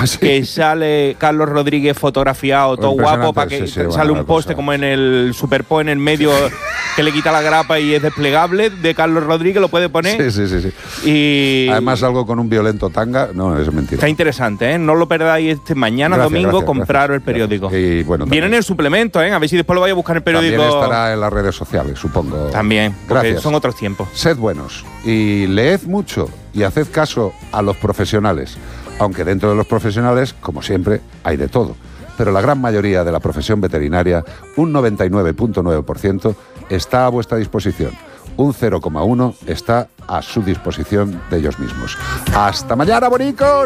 que sale Carlos Rodríguez fotografiado, todo guapo, para que sale un poste como en el Superpo en el medio que le quita la grapa y es desplegable de Carlos Rodríguez, lo puede poner. Sí. Y además algo con un violento tanga, no, es mentira. Está interesante, ¿eh? No lo perdáis mañana domingo, compraros el periódico. Y bueno, viene en el suplemento, ¿eh? A ver si después lo vais a buscar en el periódico. También estará en las redes sociales, supongo. También, gracias. Son otros tiempos. Sed buenos y leed mucho y haced caso a los profesionales, aunque dentro de los profesionales, como siempre, hay de todo. Pero la gran mayoría de la profesión veterinaria, un 99.9%, está a vuestra disposición. Un 0,1% está a su disposición de ellos mismos. ¡Hasta mañana, bonicos!